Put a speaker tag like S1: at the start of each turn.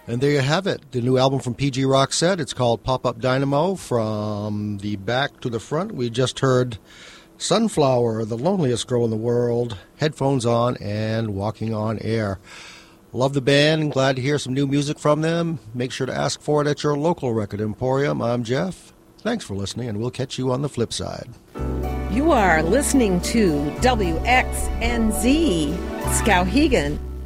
S1: And there you have it, the new album from PG Roxette. It's called Pop-Up Dynamo. From the back to the front, we just heard Sunflower, the loneliest girl in the world, headphones on and walking on air. Love the band and glad to hear some new music from them. Make sure to ask for it at your local record emporium. I'm Jeff. Thanks for listening, and we'll catch you on the flip side.
S2: You are listening to WXNZ Skowhegan.